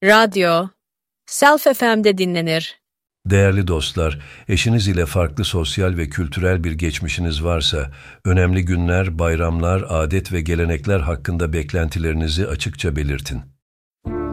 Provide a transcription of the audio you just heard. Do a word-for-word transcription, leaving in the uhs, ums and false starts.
radyo, Self F M'de dinlenir. Değerli dostlar, eşiniz ile farklı sosyal ve kültürel bir geçmişiniz varsa, önemli günler, bayramlar, adet ve gelenekler hakkında beklentilerinizi açıkça belirtin.